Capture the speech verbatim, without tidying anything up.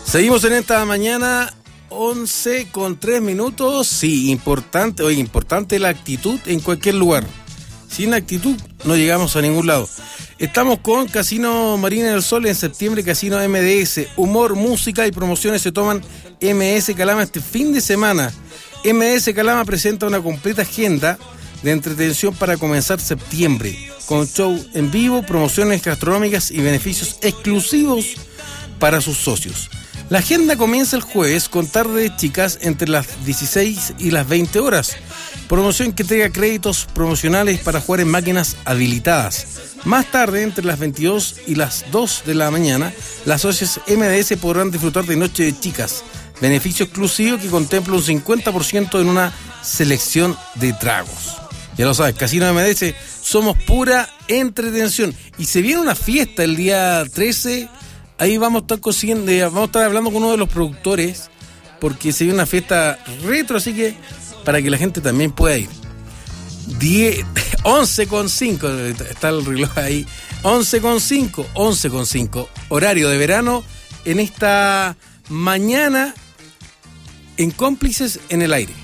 Seguimos en esta mañana, once con tres minutos. Sí, importante, oye, importante la actitud en cualquier lugar. Sin actitud no llegamos a ningún lado. Estamos con Casino Marina del Sol en septiembre, Casino M D S. Humor, música y promociones se toman M S Calama este fin de semana. M S Calama presenta una completa agenda de entretención para comenzar septiembre, con show en vivo, promociones gastronómicas y beneficios exclusivos para sus socios. La agenda comienza el jueves con tardes chicas entre las dieciséis y las veinte horas. Promoción que entrega créditos promocionales para jugar en máquinas habilitadas. Más tarde, entre las veintidós y las dos de la mañana, las socias M D S podrán disfrutar de Noche de Chicas, beneficio exclusivo que contempla un cincuenta por ciento en una selección de tragos. Ya lo sabes, Casino M D S, somos pura entretención. Y se viene una fiesta el día trece. Ahí vamos a estar consiguiendo, vamos a estar hablando con uno de los productores, porque se viene una fiesta retro, así que para que la gente también pueda ir. diez, once con cinco, está el reloj ahí. once con cinco, once con cinco, horario de verano en esta mañana en Cómplices en el Aire.